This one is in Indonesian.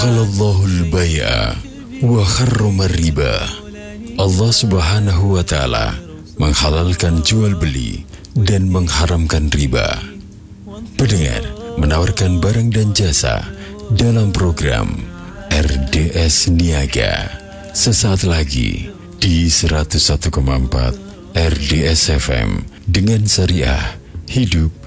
Ahallallahul bai'a wa harrama riba. Allah Subhanahu wa taala menghalalkan jual beli dan mengharamkan riba. Pendengar menawarkan barang dan jasa dalam program RDS Niaga. Sesaat lagi di 101,4 RDS FM dengan syariah hidup